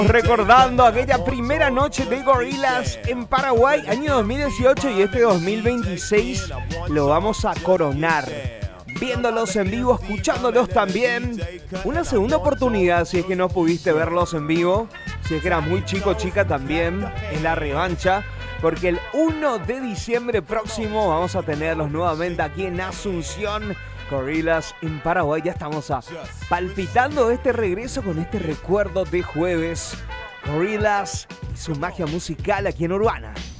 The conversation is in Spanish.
Recordando aquella primera noche de Gorillaz en Paraguay, año 2018, y este 2026 lo vamos a coronar. Viéndolos en vivo, escuchándolos también. Una segunda oportunidad si es que no pudiste verlos en vivo. Si es que eras muy chico, chica también. Es la revancha. Porque el 1 de diciembre próximo vamos a tenerlos nuevamente aquí en Asunción. Gorillaz en Paraguay. Ya estamos palpitando este regreso con este recuerdo de jueves. Gorillaz y su magia musical aquí en Urbana.